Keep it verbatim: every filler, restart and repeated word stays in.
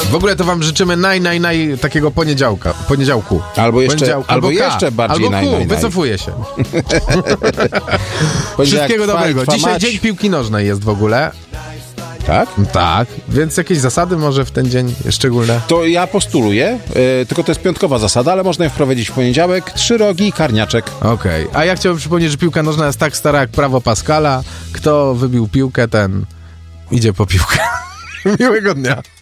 W ogóle to wam życzymy naj, naj, naj takiego poniedziałka, poniedziałku. Albo jeszcze, Poniedziałku, albo albo jeszcze K, bardziej albo naj, Q, naj, naj. wycofuję się. Trwa, Wszystkiego dobrego. trwa Dzisiaj mać. dzień piłki nożnej jest w ogóle. Tak? Tak, więc jakieś zasady może w ten dzień szczególne? To ja postuluję, yy, tylko to jest piątkowa zasada, ale można ją wprowadzić w poniedziałek. Trzy rogi i karniaczek. Okej, okay. A ja chciałbym przypomnieć, że piłka nożna jest tak stara jak prawo Pascala. Kto wybił piłkę, ten idzie po piłkę. Miłego dnia.